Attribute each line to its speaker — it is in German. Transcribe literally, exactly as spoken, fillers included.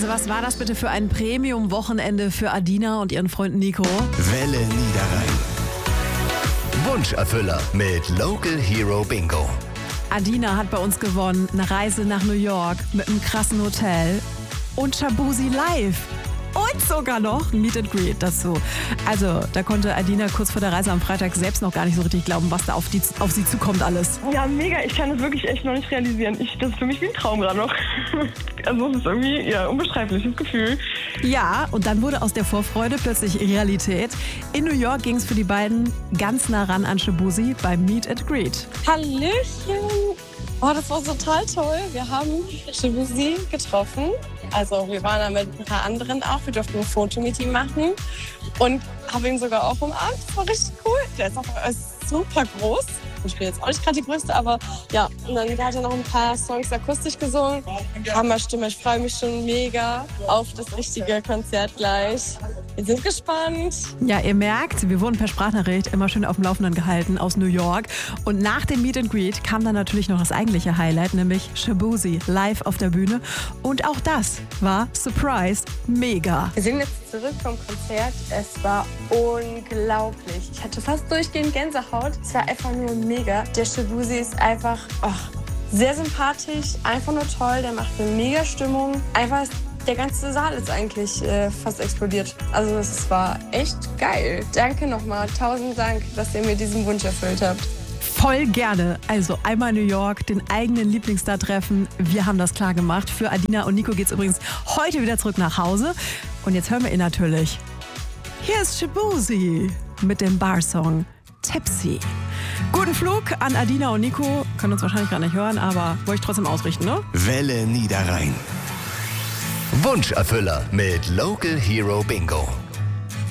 Speaker 1: Also was war das bitte für ein Premium-Wochenende für Adina und ihren Freund Nico?
Speaker 2: Welle Niederrhein. Wunscherfüller mit Local Hero Bingo.
Speaker 1: Adina hat bei uns gewonnen, eine Reise nach New York mit einem krassen Hotel und Shaboozey live. Und sogar noch ein Meet and Greet dazu. Also da konnte Adina kurz vor der Reise am Freitag selbst noch gar nicht so richtig glauben, was da auf, die, auf sie zukommt alles.
Speaker 3: Ja, mega. Ich kann das wirklich echt noch nicht realisieren. Ich, das ist für mich wie ein Traum gerade noch. Also es ist irgendwie ja, unbeschreibliches Gefühl.
Speaker 1: Ja, und dann wurde aus der Vorfreude plötzlich Realität. In New York ging es für die beiden ganz nah ran an Shaboozey beim Meet and Greet.
Speaker 4: Hallöchen! Oh, das war total toll. Wir haben Shaboozey getroffen. Also wir waren da mit ein paar anderen auch. Wir durften ein Foto mit ihm machen und habe ihn sogar auch umarmt. Das war richtig cool. Der ist auch ist super groß. Ich bin jetzt auch nicht gerade die Größte, aber ja. Und dann hat er noch ein paar Songs akustisch gesungen. Hammerstimme. Ich freue mich schon mega auf das richtige Konzert gleich. Wir sind gespannt.
Speaker 1: Ja, ihr merkt, wir wurden per Sprachnachricht immer schön auf dem Laufenden gehalten aus New York. Und nach dem Meet and Greet kam dann natürlich noch das eigentliche Highlight, nämlich Shaboozey live auf der Bühne. Und auch das war, surprise, mega.
Speaker 4: Wir sind jetzt zurück vom Konzert. Es war unglaublich. Ich hatte fast durchgehend Gänsehaut. Es war einfach nur mega. Der Shaboozey ist einfach oh, sehr sympathisch, einfach nur toll. Der macht eine mega Stimmung. Einfach der ganze Saal ist eigentlich äh, fast explodiert. Also es war echt geil. Danke nochmal. Tausend Dank, dass ihr mir diesen Wunsch erfüllt habt.
Speaker 1: Voll gerne. Also einmal New York, den eigenen Lieblingsstar treffen. Wir haben das klar gemacht. Für Adina und Nico geht's übrigens heute wieder zurück nach Hause. Und jetzt hören wir ihn natürlich. Hier ist Shaboozey mit dem Bar-Song Tipsy. Guten Flug an Adina und Nico. Können uns wahrscheinlich gar nicht hören, aber wollte ich trotzdem ausrichten, ne?
Speaker 2: Welle Niederrhein. Wunscherfüller mit Local Hero Bingo.